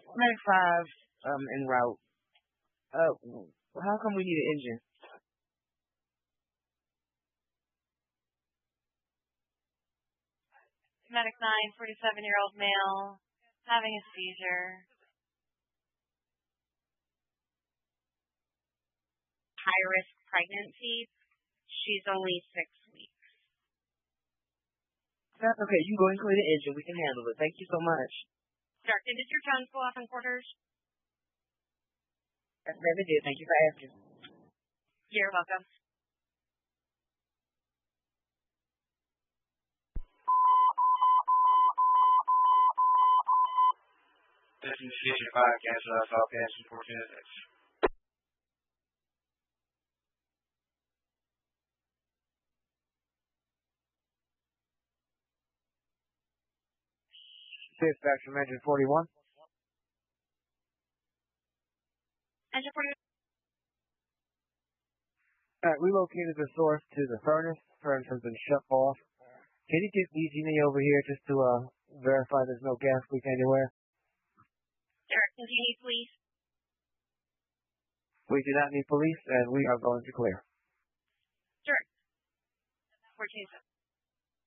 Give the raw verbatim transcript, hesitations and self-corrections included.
ninety-five, um, en route. Uh, how come we need an engine? Medic nine, forty-seven-year-old male, having a seizure. High-risk pregnancy. She's only six weeks. That's okay. You go and clear the engine. We can handle it. Thank you so much. Doctor, did your tone go off in quarters? That's very good. Thank you for asking. You're welcome. This is Station five, cancel out South Passion four ten six. Dispatch from engine forty-one. Engine forty-one. Alright, we located the source to the furnace. Furnace has been shut off. Can you get E G me over here just to uh, verify there's no gas leak anywhere? Derek, do you need police? We do not need police, and we are going to clear. Sure. four two seven.